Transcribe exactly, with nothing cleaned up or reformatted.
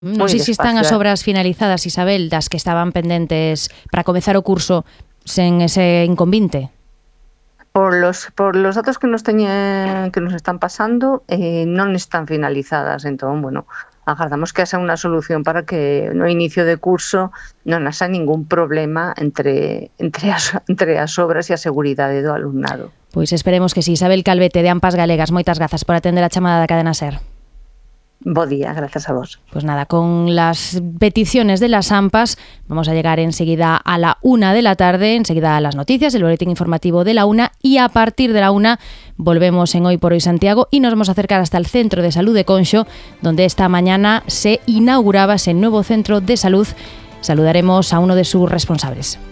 Non sei se están as obras finalizadas, Isabel, das que estaban pendentes para comezar o curso sen ese inconvinte. Por los, por los datos que nos teñen, que nos están pasando, eh, non están finalizadas. Entón, bueno, agardamos que haxa unha solución para que no inicio de curso non haxa ningún problema entre, entre, as, entre as obras e a seguridade do alumnado. Pois esperemos que si. Isabel Calvete, de AMPAs Galegas, moitas grazas por atender a chamada da Cadena SER. Bo día, gracias a vos. Pues nada, con las peticiones de las AMPAs vamos a llegar enseguida a la una de la tarde, enseguida a las noticias, el boletín informativo de la una, y a partir de la una volvemos en Hoy por Hoy Santiago y nos vamos a acercar hasta el Centro de Salud de Conxo, donde esta mañana se inauguraba ese nuevo centro de salud. Saludaremos a uno de sus responsables.